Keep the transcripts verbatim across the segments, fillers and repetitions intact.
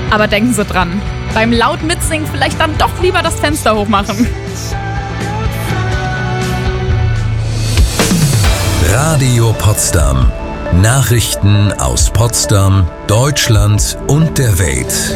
Aber denken Sie dran, beim laut mitsingen vielleicht dann doch lieber das Fenster hochmachen. Radio Potsdam. Nachrichten aus Potsdam, Deutschland und der Welt.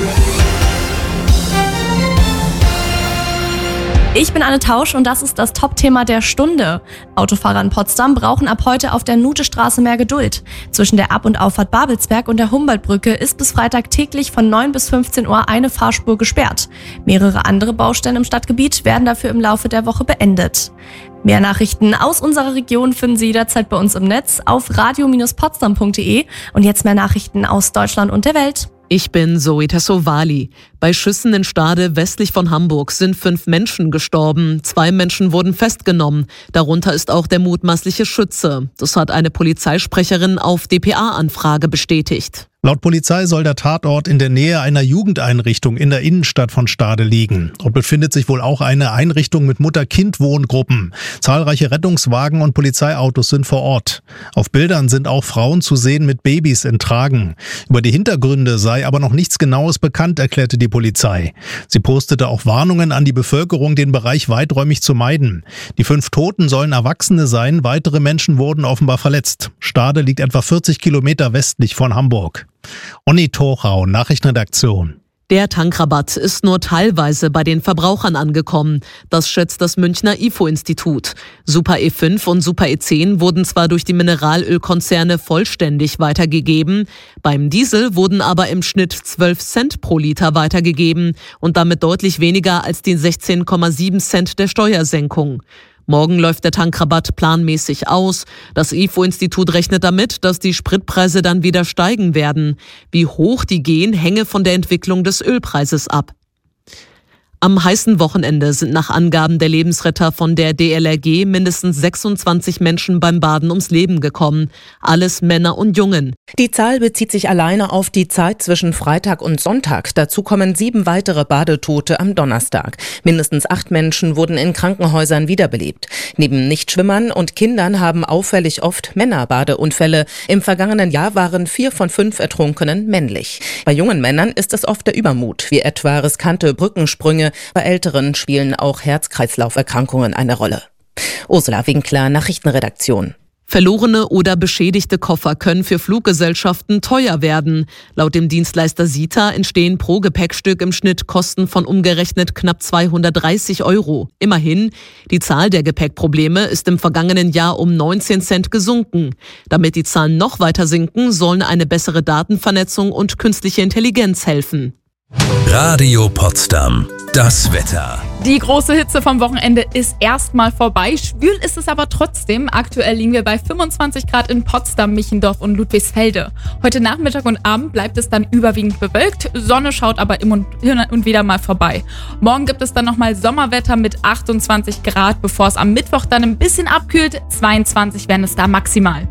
Ich bin Anne Tausch und das ist das Top-Thema der Stunde. Autofahrer in Potsdam brauchen ab heute auf der Nutestraße mehr Geduld. Zwischen der Ab- und Auffahrt Babelsberg und der Humboldtbrücke ist bis Freitag täglich von neun bis fünfzehn Uhr eine Fahrspur gesperrt. Mehrere andere Baustellen im Stadtgebiet werden dafür im Laufe der Woche beendet. Mehr Nachrichten aus unserer Region finden Sie jederzeit bei uns im Netz auf radio Bindestrich potsdam punkt de und jetzt mehr Nachrichten aus Deutschland und der Welt. Ich bin Zoe Tassovali. Bei Schüssen in Stade westlich von Hamburg sind fünf Menschen gestorben. Zwei Menschen wurden festgenommen. Darunter ist auch der mutmaßliche Schütze. Das hat eine Polizeisprecherin auf D P A-Anfrage bestätigt. Laut Polizei soll der Tatort in der Nähe einer Jugendeinrichtung in der Innenstadt von Stade liegen. Dort befindet sich wohl auch eine Einrichtung mit Mutter-Kind-Wohngruppen. Zahlreiche Rettungswagen und Polizeiautos sind vor Ort. Auf Bildern sind auch Frauen zu sehen mit Babys in Tragen. Über die Hintergründe sei aber noch nichts Genaues bekannt, erklärte die Polizei. Sie postete auch Warnungen an die Bevölkerung, den Bereich weiträumig zu meiden. Die fünf Toten sollen Erwachsene sein, weitere Menschen wurden offenbar verletzt. Stade liegt etwa vierzig Kilometer westlich von Hamburg. Onni Torau, Nachrichtenredaktion. Der Tankrabatt ist nur teilweise bei den Verbrauchern angekommen. Das schätzt das Münchner I F O-Institut. Super E fünf und Super E zehn wurden zwar durch die Mineralölkonzerne vollständig weitergegeben, beim Diesel wurden aber im Schnitt zwölf Cent pro Liter weitergegeben und damit deutlich weniger als die sechzehn Komma sieben Cent der Steuersenkung. Morgen läuft der Tankrabatt planmäßig aus. Das I F O-Institut rechnet damit, dass die Spritpreise dann wieder steigen werden. Wie hoch die gehen, hänge von der Entwicklung des Ölpreises ab. Am heißen Wochenende sind nach Angaben der Lebensretter von der D L R G mindestens sechsundzwanzig Menschen beim Baden ums Leben gekommen. Alles Männer und Jungen. Die Zahl bezieht sich alleine auf die Zeit zwischen Freitag und Sonntag. Dazu kommen sieben weitere Badetote am Donnerstag. Mindestens acht Menschen wurden in Krankenhäusern wiederbelebt. Neben Nichtschwimmern und Kindern haben auffällig oft Männer Badeunfälle. Im vergangenen Jahr waren vier von fünf Ertrunkenen männlich. Bei jungen Männern ist es oft der Übermut, wie etwa riskante Brückensprünge. Bei Älteren spielen auch Herz-Kreislauf-Erkrankungen eine Rolle. Ursula Winkler, Nachrichtenredaktion. Verlorene oder beschädigte Koffer können für Fluggesellschaften teuer werden. Laut dem Dienstleister SITA entstehen pro Gepäckstück im Schnitt Kosten von umgerechnet knapp zweihundertdreißig Euro. Immerhin, die Zahl der Gepäckprobleme ist im vergangenen Jahr um neunzehn Cent gesunken. Damit die Zahlen noch weiter sinken, sollen eine bessere Datenvernetzung und künstliche Intelligenz helfen. Radio Potsdam. Das Wetter. Die große Hitze vom Wochenende ist erstmal vorbei. Schwül ist es aber trotzdem. Aktuell liegen wir bei fünfundzwanzig Grad in Potsdam, Michendorf und Ludwigsfelde. Heute Nachmittag und Abend bleibt es dann überwiegend bewölkt. Sonne schaut aber immer und wieder mal vorbei. Morgen gibt es dann nochmal Sommerwetter mit achtundzwanzig Grad, bevor es am Mittwoch dann ein bisschen abkühlt. zweiundzwanzig werden es da maximal.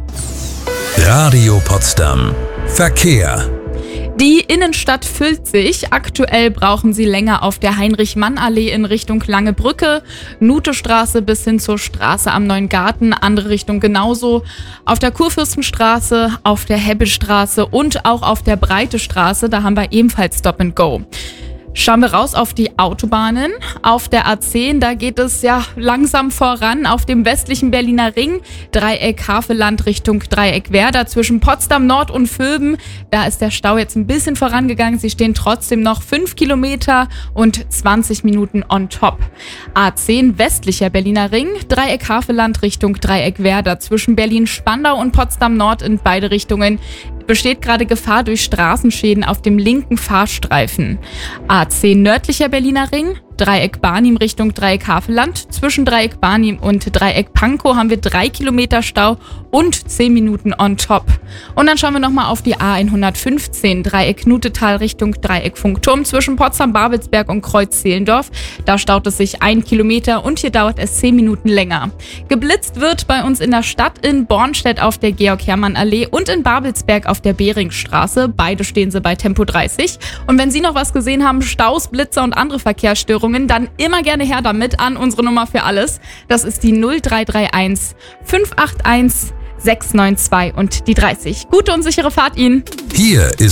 Radio Potsdam. Verkehr. Die Innenstadt füllt sich. Aktuell brauchen Sie länger auf der Heinrich-Mann-Allee in Richtung Lange Brücke, Nutestraße bis hin zur Straße am Neuen Garten, andere Richtung genauso. Auf der Kurfürstenstraße, auf der Hebbelstraße und auch auf der Breite Straße, da haben wir ebenfalls Stop and Go. Schauen wir raus auf die Autobahnen. Auf der A zehn, da geht es ja langsam voran. Auf dem westlichen Berliner Ring, Dreieck Havelland Richtung Dreieck Werder zwischen Potsdam Nord und Vöben. Da ist der Stau jetzt ein bisschen vorangegangen. Sie stehen trotzdem noch fünf Kilometer und zwanzig Minuten on top. A zehn, westlicher Berliner Ring, Dreieck Havelland Richtung Dreieck Werder zwischen Berlin-Spandau und Potsdam Nord in beide Richtungen. Besteht gerade Gefahr durch Straßenschäden auf dem linken Fahrstreifen. A zehn nördlicher Berliner Ring, Dreieck Barnim Richtung Dreieck Havelland. Zwischen Dreieck Barnim und Dreieck Pankow haben wir drei Kilometer Stau und zehn Minuten on top. Und dann schauen wir nochmal auf die A hundertfünfzehn, Dreieck Nutetal Richtung Dreieck Funkturm zwischen Potsdam-Babelsberg und Kreuz-Zehlendorf. Da staut es sich ein Kilometer und hier dauert es zehn Minuten länger. Geblitzt wird bei uns in der Stadt in Bornstedt auf der Georg-Hermann-Allee und in Babelsberg auf der Beringstraße. Beide stehen sie bei Tempo dreißig. Und wenn Sie noch was gesehen haben, Staus, Blitzer und andere Verkehrsstörungen, dann immer gerne her damit an unsere Nummer für alles. Das ist die null drei drei eins fünf acht eins sechs neun zwei und die dreißig. Gute und sichere Fahrt Ihnen. Hier ist